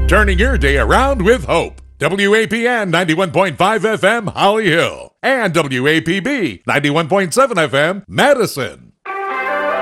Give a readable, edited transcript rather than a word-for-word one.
Turning your day around with hope. WAPN 91.5 FM Holly Hill and WAPB 91.7 FM Madison.